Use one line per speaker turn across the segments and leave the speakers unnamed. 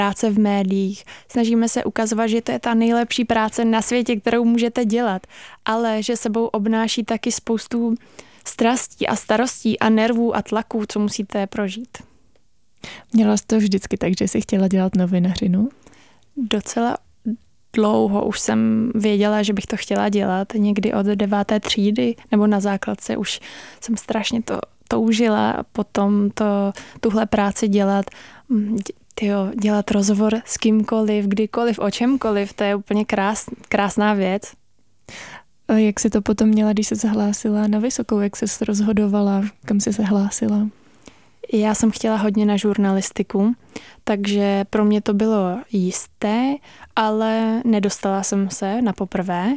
práce v médiích. Snažíme se ukazovat, že to je ta nejlepší práce na světě, kterou můžete dělat, ale že sebou obnáší taky spoustu strastí a starostí a nervů a tlaků, co musíte prožít.
Měla jsi to vždycky tak, že jsi chtěla dělat novinařinu? Docela
dlouho už jsem věděla, že bych to chtěla dělat. Někdy od 9. třídy nebo na základce už jsem strašně to toužila a potom tuhle práci dělat. Dělat rozhovor s kýmkoliv, kdykoliv, o čemkoliv, to je úplně krásná věc.
A jak jsi to potom měla, když jsi se hlásila na vysokou? Jak jsi se rozhodovala, kam jsi se hlásila?
Já jsem chtěla hodně na žurnalistiku, takže pro mě to bylo jisté, ale nedostala jsem se na poprvé.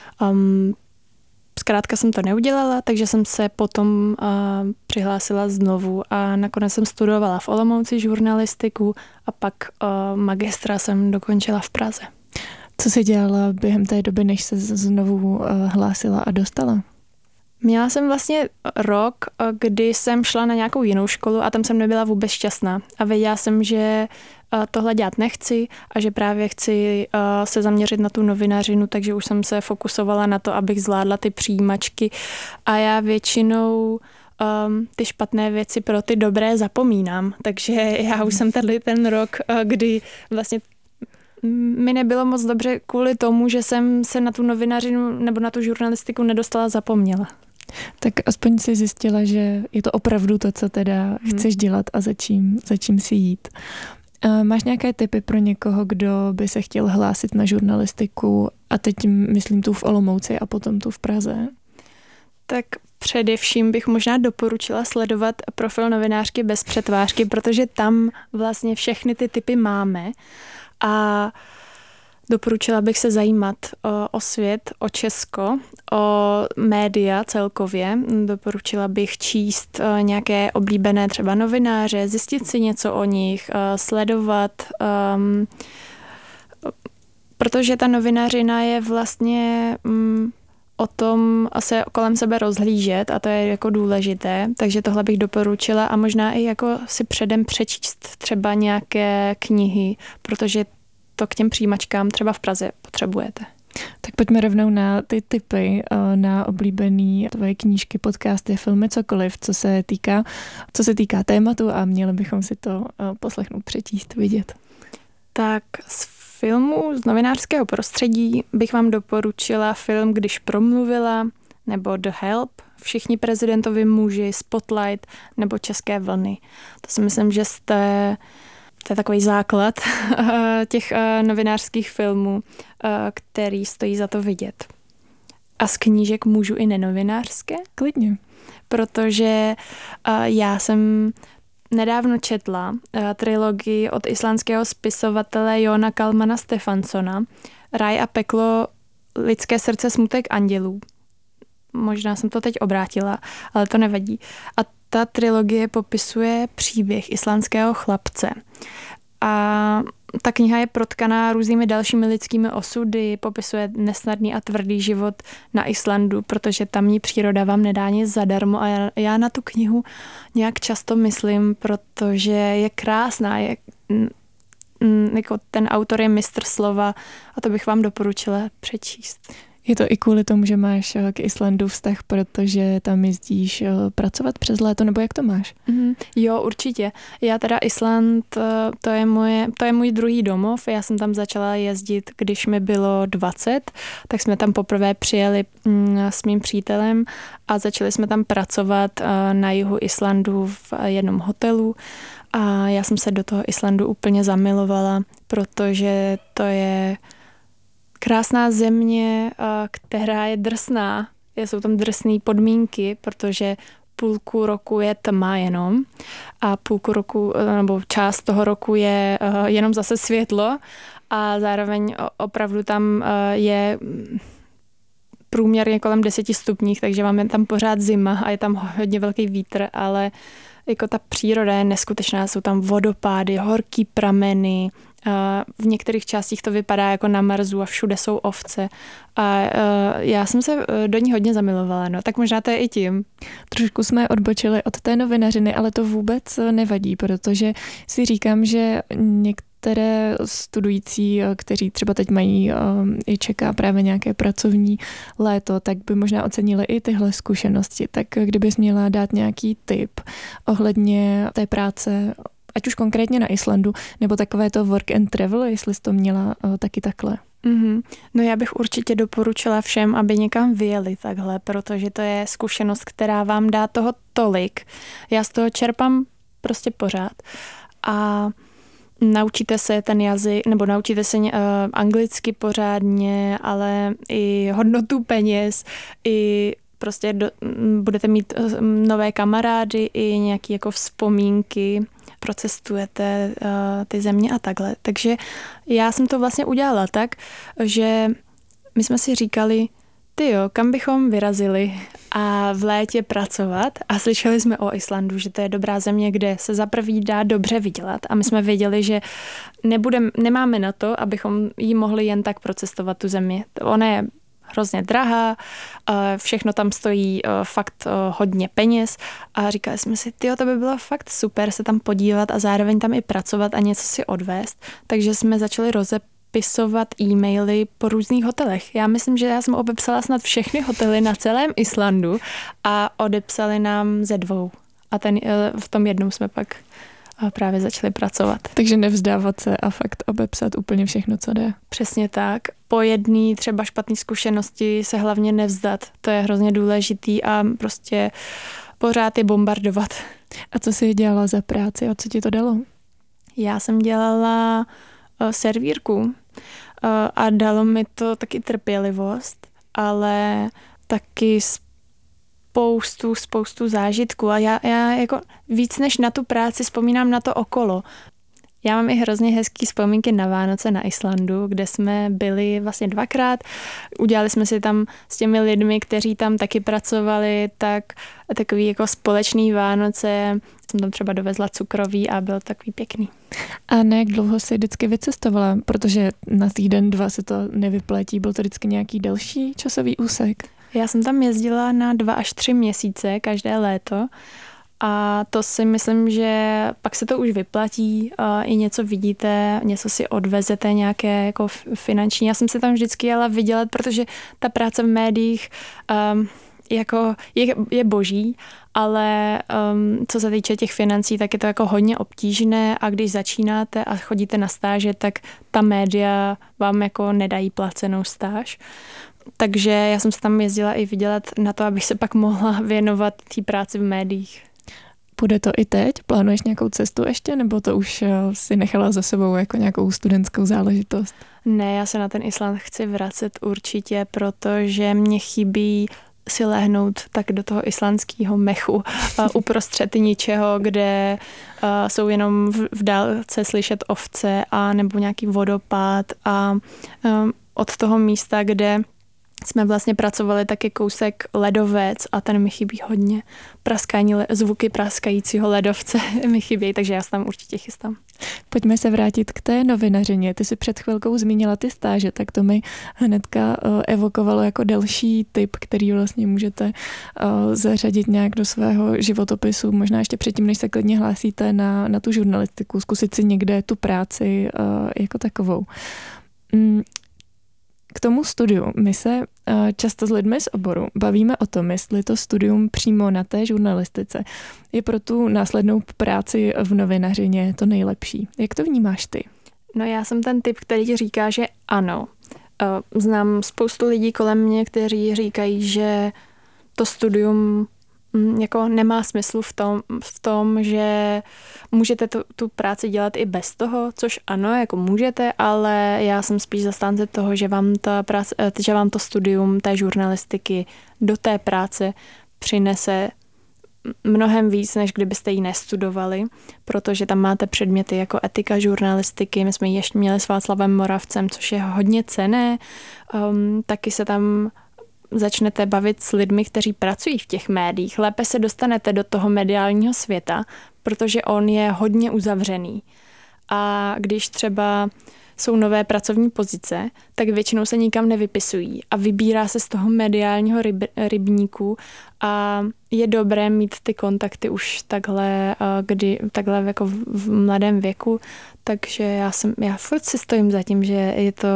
Zkrátka jsem to neudělala, takže jsem se potom přihlásila znovu a nakonec jsem studovala v Olomouci žurnalistiku a pak magistra jsem dokončila v Praze.
Co jsi dělala během té doby, než se znovu hlásila a dostala?
Měla jsem vlastně rok, kdy jsem šla na nějakou jinou školu a tam jsem nebyla vůbec šťastná. A věděla jsem, že tohle dělat nechci a že právě chci se zaměřit na tu novinařinu, takže už jsem se fokusovala na to, abych zvládla ty přijímačky. A já většinou ty špatné věci pro ty dobré zapomínám. Takže já už jsem tady ten rok, kdy vlastně mi nebylo moc dobře kvůli tomu, že jsem se na tu novinařinu nebo na tu žurnalistiku nedostala, zapomněla.
Tak aspoň si zjistila, že je to opravdu to, co teda chceš dělat a za čím si jít. Máš nějaké tipy pro někoho, kdo by se chtěl hlásit na žurnalistiku a teď myslím tu v Olomouci a potom tu v Praze?
Tak především bych možná doporučila sledovat profil novinářky bez přetvářky, protože tam vlastně všechny ty tipy máme a doporučila bych se zajímat o svět, o Česko, o média celkově. Doporučila bych číst nějaké oblíbené třeba novináře, zjistit si něco o nich, sledovat, protože ta novinařina je vlastně o tom se kolem sebe rozhlížet a to je jako důležité, takže tohle bych doporučila a možná i jako si předem přečíst třeba nějaké knihy, protože to k těm přijímačkám třeba v Praze potřebujete.
Tak pojďme rovnou na ty tipy, na oblíbený tvoje knížky, podcasty, filmy, cokoliv, co se týká tématu a měli bychom si to poslechnout, přečíst, vidět.
Tak z filmu z novinářského prostředí bych vám doporučila film Když promluvila, nebo The Help, Všichni prezidentovi muži, Spotlight nebo České vlny. To si myslím, že to je takový základ těch novinářských filmů, který stojí za to vidět. A z knížek můžu i nenovinářské?
Klidně.
Protože já jsem nedávno četla trilogii od islandského spisovatele Jóna Kalmana Stefansona Ráj a peklo, lidské srdce, smutek andělů. Možná jsem to teď obrátila, ale to nevadí. A ta trilogie popisuje příběh islandského chlapce. A ta kniha je protkaná různými dalšími lidskými osudy, popisuje nesnadný a tvrdý život na Islandu, protože tamní příroda vám nedá nic zadarmo a já na tu knihu nějak často myslím, protože je krásná, jako ten autor je mistr slova a to bych vám doporučila přečíst.
Je to i kvůli tomu, že máš k Islandu vztah, protože tam jezdíš pracovat přes léto, nebo jak to máš?
Jo, určitě. Já teda Island, to je můj druhý domov. Já jsem tam začala jezdit, když mi bylo 20, tak jsme tam poprvé přijeli s mým přítelem a začali jsme tam pracovat na jihu Islandu v jednom hotelu. A já jsem se do toho Islandu úplně zamilovala, protože to je krásná země, která je drsná. Jsou tam drsné podmínky, protože půlku roku je tma jenom a půlku roku, nebo část toho roku je jenom zase světlo a zároveň opravdu tam je průměrně kolem 10 stupních, takže máme tam pořád zima a je tam hodně velký vítr, ale jako ta příroda je neskutečná, jsou tam vodopády, horký prameny, v některých částích to vypadá jako na Marsu a všude jsou ovce a já jsem se do ní hodně zamilovala, no, tak možná to je i tím.
Trošku jsme odbočili od té novinařiny, ale to vůbec nevadí, protože si říkám, že některé studující, kteří třeba teď mají i čeká právě nějaké pracovní léto, tak by možná ocenili i tyhle zkušenosti. Tak kdybys měla dát nějaký tip ohledně té práce, ať už konkrétně na Islandu, nebo takové to work and travel, jestli jsi to měla taky takhle.
Mm-hmm. No já bych určitě doporučila všem, aby někam vyjeli takhle, protože to je zkušenost, která vám dá toho tolik. Já z toho čerpám prostě pořád. A naučíte se ten jazyk, nebo naučíte se anglicky pořádně, ale i hodnotu peněz, i prostě budete mít nové kamarády i nějaké jako vzpomínky, procestujete ty země a takhle. Takže já jsem to vlastně udělala tak, že my jsme si říkali, tyjo, kam bychom vyrazili a v létě pracovat a slyšeli jsme o Islandu, že to je dobrá země, kde se za prvý dá dobře vydělat a my jsme věděli, že nemáme na to, abychom jí mohli jen tak procestovat tu zemi. Ona je hrozně drahá, všechno tam stojí fakt hodně peněz a říkali jsme si, tyjo, to by bylo fakt super se tam podívat a zároveň tam i pracovat a něco si odvést. Takže jsme začali rozepisovat e-maily po různých hotelech. Já myslím, že já jsem obepsala snad všechny hotely na celém Islandu a odepsali nám ze 2. A v tom jednom jsme pak právě začali pracovat.
Takže nevzdávat se a fakt obepsat úplně všechno, co jde.
Přesně tak. Po jedné třeba špatné zkušenosti se hlavně nevzdat. To je hrozně důležitý a prostě pořád je bombardovat.
A co jsi dělala za práci a co ti to dalo?
Já jsem dělala servírku a dalo mi to taky trpělivost, ale taky spoustu zážitků a já jako víc než na tu práci vzpomínám na to okolo. Já mám i hrozně hezký vzpomínky na Vánoce na Islandu, kde jsme byli vlastně 2krát. Udělali jsme si tam s těmi lidmi, kteří tam taky pracovali, takový jako společný Vánoce. Jsem tam třeba dovezla cukroví a byl takový pěkný.
A na jak dlouho jsi vždycky vycestovala? Protože na týden, 2 se to nevyplatí. Byl to vždycky nějaký delší časový úsek?
Já jsem tam jezdila na 2 až 3 měsíce každé léto a to si myslím, že pak se to už vyplatí, i něco vidíte, něco si odvezete, nějaké jako finanční. Já jsem se tam vždycky jela vydělat, protože ta práce v médiích jako je boží, ale co se týče těch financí, tak je to jako hodně obtížné a když začínáte a chodíte na stáže, tak ta média vám jako nedají placenou stáž. Takže já jsem se tam jezdila i vydělat na to, abych se pak mohla věnovat té práci v médiích.
Bude to i teď? Plánuješ nějakou cestu ještě, nebo to už si nechala za sebou jako nějakou studentskou záležitost?
Ne, já se na ten Island chci vracet určitě, protože mě chybí si lehnout tak do toho islandského mechu uprostřed ničeho, kde jsou jenom v dálce slyšet ovce a nebo nějaký vodopád a od toho místa, kde jsme vlastně pracovali taky kousek ledovec a ten mi chybí hodně. Zvuky praskajícího ledovce mi chybí, takže já se tam určitě chystám.
Pojďme se vrátit k té novinařině. Ty jsi před chvilkou zmínila ty stáže, tak to mi hnedka evokovalo jako další tip, který vlastně můžete zařadit nějak do svého životopisu. Možná ještě předtím, než se klidně hlásíte na tu žurnalistiku, zkusit si někde tu práci jako takovou. K tomu studiu. My se často s lidmi z oboru bavíme o tom, jestli to studium přímo na té žurnalistice je pro tu následnou práci v novinařině to nejlepší. Jak to vnímáš ty?
No já jsem ten typ, který ti říká, že ano. Znám spoustu lidí kolem mě, kteří říkají, že to studium jako nemá smysl v tom, že můžete tu práci dělat i bez toho, což ano, jako můžete, ale já jsem spíš zastánce toho, že vám to studium té žurnalistiky do té práce přinese mnohem víc, než kdybyste ji nestudovali, protože tam máte předměty jako etika žurnalistiky, my jsme ji ještě měli s Václavem Moravcem, což je hodně cenné, taky se tam začnete bavit s lidmi, kteří pracují v těch médiích. Lépe se dostanete do toho mediálního světa, protože on je hodně uzavřený. A když třeba jsou nové pracovní pozice, tak většinou se nikam nevypisují a vybírá se z toho mediálního rybníku a je dobré mít ty kontakty už takhle jako v mladém věku, takže já furt si stojím za tím, že je to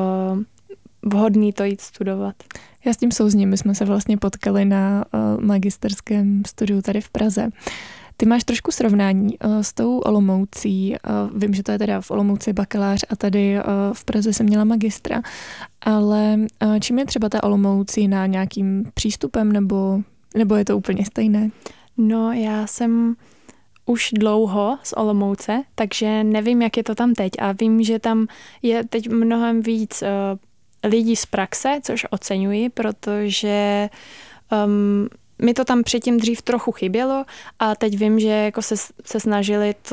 vhodný to jít studovat.
Já s tím souzním, my jsme se vlastně potkali na magisterském studiu tady v Praze. Ty máš trošku srovnání s tou Olomoucí. Vím, že to je teda v Olomouci bakalář a tady v Praze jsem měla magistra. Ale čím je třeba ta Olomoucí na nějakým přístupem nebo je to úplně stejné?
No, já jsem už dlouho z Olomouce, takže nevím, jak je to tam teď. A vím, že tam je teď mnohem víc lidí z praxe, což oceňuji, protože mi to tam předtím dřív trochu chybělo a teď vím, že jako se snažili to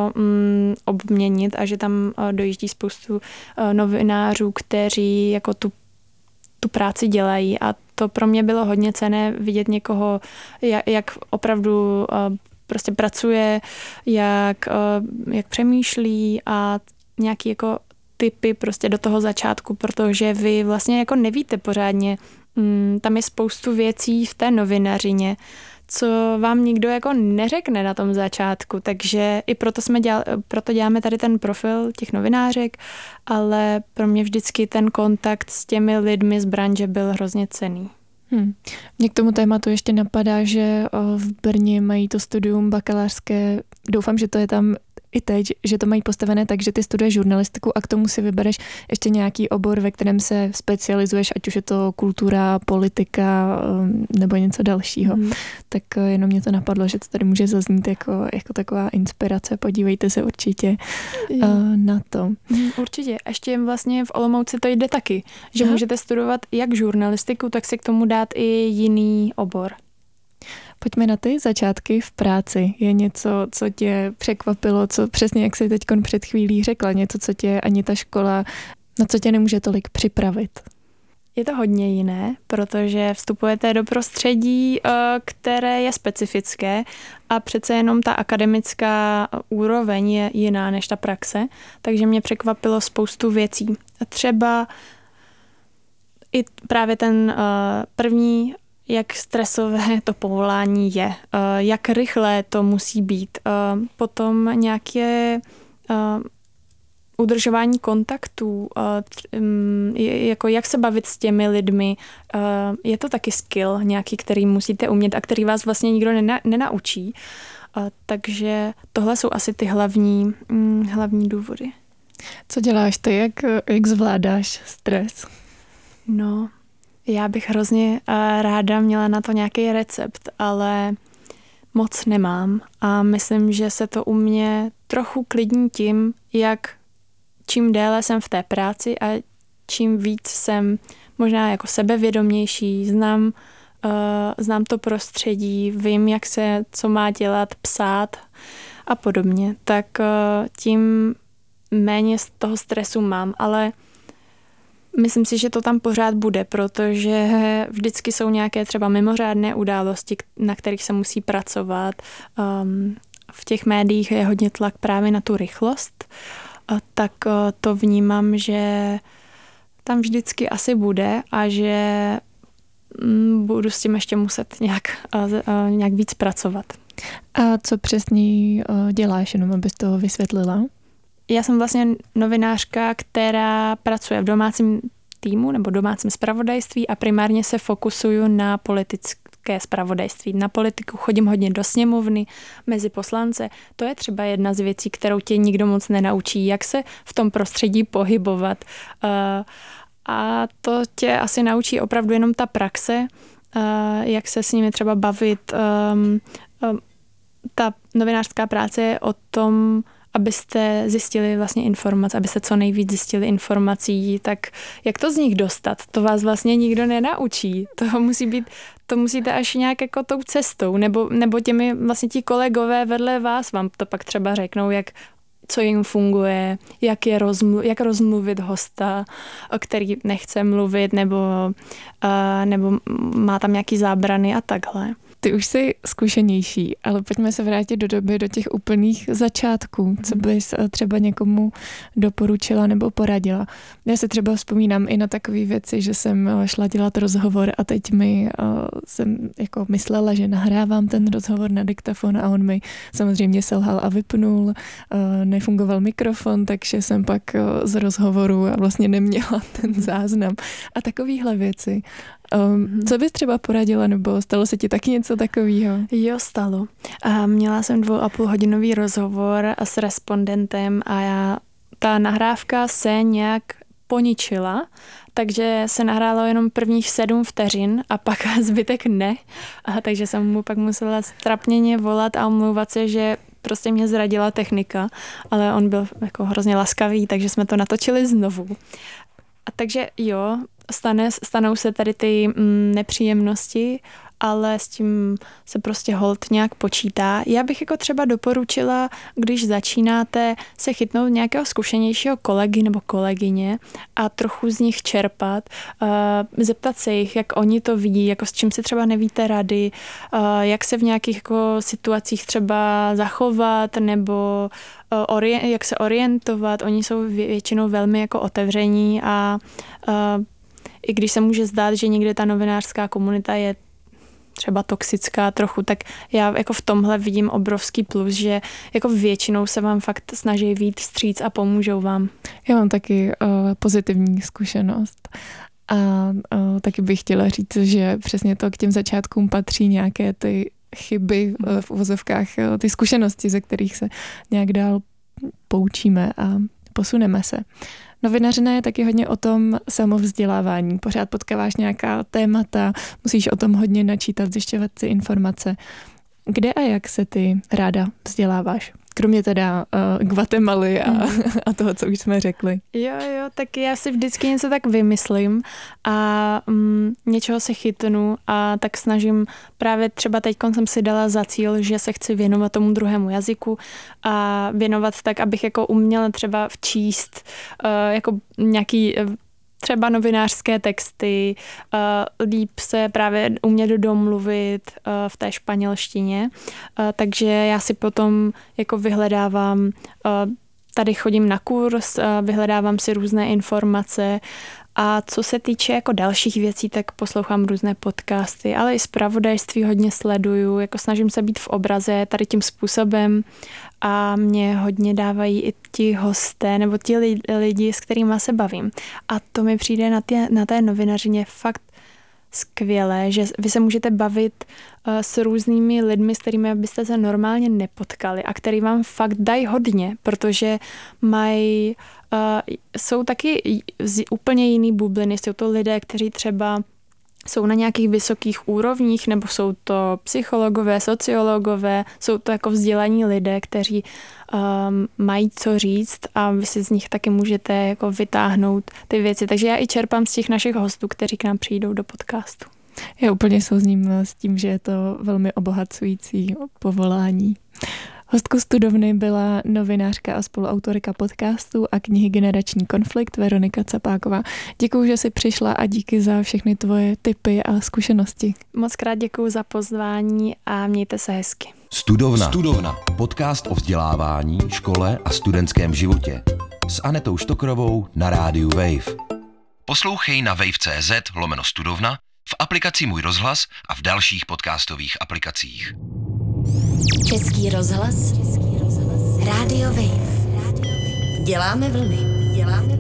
obměnit a že tam dojíždí spoustu novinářů, kteří jako tu práci dělají a to pro mě bylo hodně cenné vidět někoho, jak opravdu prostě pracuje, jak přemýšlí a nějaký jako tipy prostě do toho začátku, protože vy vlastně jako nevíte pořádně, tam je spoustu věcí v té novinařině, co vám nikdo jako neřekne na tom začátku, takže i proto děláme tady ten profil těch novinářek, ale pro mě vždycky ten kontakt s těmi lidmi z branže byl hrozně cenný.
Mě k tomu tématu ještě napadá, že v Brně mají to studium bakalářské, doufám, že to je tam i teď, že to mají postavené tak, že ty studuješ žurnalistiku a k tomu si vybereš ještě nějaký obor, ve kterém se specializuješ, ať už je to kultura, politika nebo něco dalšího. Tak jenom mě to napadlo, že to tady může zaznít jako taková inspirace. Podívejte se určitě na to.
Určitě. Ještě vlastně v Olomouci to jde taky, že můžete studovat jak žurnalistiku, tak si k tomu dát i jiný obor.
Pojďme na ty začátky v práci. Je něco, co tě překvapilo, co přesně jak jsi teď před chvílí řekla, něco, co tě ani ta škola, na co tě nemůže tolik připravit?
Je to hodně jiné, protože vstupujete do prostředí, které je specifické a přece jenom ta akademická úroveň je jiná než ta praxe, takže mě překvapilo spoustu věcí. Třeba i právě ten první, jak stresové to povolání je, jak rychlé to musí být, potom nějaké udržování kontaktů, jako jak se bavit s těmi lidmi, je to taky skill nějaký, který musíte umět a který vás vlastně nikdo nenaučí. Takže tohle jsou asi ty hlavní důvody.
Co děláš ty, jak zvládáš stres?
No, já bych hrozně ráda měla na to nějaký recept, ale moc nemám a myslím, že se to u mě trochu klidní tím, čím déle jsem v té práci a čím víc jsem možná jako sebevědomější, znám to prostředí, vím, co má dělat, psát a podobně, tak tím méně z toho stresu mám, ale myslím si, že to tam pořád bude, protože vždycky jsou nějaké třeba mimořádné události, na kterých se musí pracovat. V těch médiích je hodně tlak právě na tu rychlost, tak to vnímám, že tam vždycky asi bude a že budu s tím ještě muset nějak víc pracovat.
A co přesně děláš, jenom abys to vysvětlila?
Já jsem vlastně novinářka, která pracuje v domácím týmu nebo domácím zpravodajství a primárně se fokusuju na politické zpravodajství. Na politiku chodím hodně do sněmovny, mezi poslance. To je třeba jedna z věcí, kterou tě nikdo moc nenaučí, jak se v tom prostředí pohybovat. A to tě asi naučí opravdu jenom ta praxe, jak se s nimi třeba bavit. Ta novinářská práce je o tom, abyste zjistili vlastně informace, abyste co nejvíc zjistili informací, tak jak to z nich dostat? To vás vlastně nikdo nenaučí. To musíte až nějak jako tou cestou, nebo těmi vlastně ti kolegové vedle vás vám to pak třeba řeknou, co jim funguje, jak rozmluvit hosta, o který nechce mluvit, nebo má tam nějaký zábrany a takhle.
Ty už jsi zkušenější, ale pojďme se vrátit do doby, do těch úplných začátků. Co bys třeba někomu doporučila nebo poradila? Já se třeba vzpomínám i na takové věci, že jsem šla dělat rozhovor a teď jsem jako myslela, že nahrávám ten rozhovor na diktafon a on mi samozřejmě selhal a vypnul. Nefungoval mikrofon, takže jsem pak z rozhovoru a vlastně neměla ten záznam. A takovéhle věci. Co bys třeba poradila, nebo stalo se ti taky něco takového?
Jo, stalo. Měla jsem 2,5hodinový rozhovor s respondentem a ta nahrávka se nějak poničila, takže se nahrálo jenom prvních 7 vteřin a pak zbytek ne. Takže jsem mu pak musela strapněně volat a omlouvat se, že prostě mě zradila technika, ale on byl jako hrozně laskavý, takže jsme to natočili znovu. A takže jo, stanou se tady ty nepříjemnosti, ale s tím se prostě holt nějak počítá. Já bych jako třeba doporučila, když začínáte se chytnout nějakého zkušenějšího kolegy nebo kolegyně a trochu z nich čerpat, zeptat se jich, jak oni to vidí, jako s čím si třeba nevíte rady, jak se v nějakých jako situacích třeba zachovat nebo jak se orientovat. Oni jsou většinou velmi jako otevření a i když se může zdát, že někde ta novinářská komunita je třeba toxická trochu, tak já jako v tomhle vidím obrovský plus, že jako většinou se vám fakt snaží vyjít vstříc a pomůžou vám.
Já mám taky pozitivní zkušenost a taky bych chtěla říct, že přesně to k těm začátkům patří nějaké ty chyby v uvozovkách, ty zkušenosti, ze kterých se nějak dál poučíme a posuneme se. Novinařina je taky hodně o tom samovzdělávání. Pořád potkáváš nějaká témata, musíš o tom hodně načítat, zjišťovat si informace. Kde a jak se ty ráda vzděláváš? Kromě teda Guatemaly a toho, co už jsme řekli.
Jo, tak já si vždycky něco tak vymyslím a něčeho se chytnu a tak snažím právě třeba teď jsem si dala za cíl, že se chci věnovat tomu druhému jazyku a věnovat tak, abych jako uměla třeba včíst jako nějaký třeba novinářské texty, líp se právě umět domluvit v té španělštině, takže já si potom jako vyhledávám, tady chodím na kurz, vyhledávám si různé informace a co se týče jako dalších věcí, tak poslouchám různé podcasty, ale i zpravodajství hodně sleduju, jako snažím se být v obraze tady tím způsobem a mě hodně dávají i ti hosté nebo ti lidi, s kterými se bavím. A to mi přijde na té novinařině fakt skvělé, že vy se můžete bavit s různými lidmi, s kterými byste se normálně nepotkali a který vám fakt dají hodně, protože jsou taky z úplně jiný bubliny. Jsou to lidé, kteří třeba jsou na nějakých vysokých úrovních, nebo jsou to psychologové, sociologové, jsou to jako vzdělaní lidé, kteří mají co říct a vy si z nich taky můžete jako vytáhnout ty věci. Takže já i čerpám z těch našich hostů, kteří k nám přijdou do podcastu.
Já úplně souzním s tím, že je to velmi obohacující povolání. Hostkou Studovny byla novinářka a spoluautorka podcastu a knihy Generační konflikt Veronika Capáková. Děkuju, že jsi přišla a díky za všechny tvoje tipy a zkušenosti.
Moc krát děkuju za pozvání a mějte se hezky.
Studovna. Podcast o vzdělávání, škole a studentském životě. S Anetou Štokrovou na rádiu Wave. Poslouchej na wave.cz/studovna, v aplikaci Můj rozhlas a v dalších podcastových aplikacích.
Český rozhlas. Rádio Wave. Děláme vlny.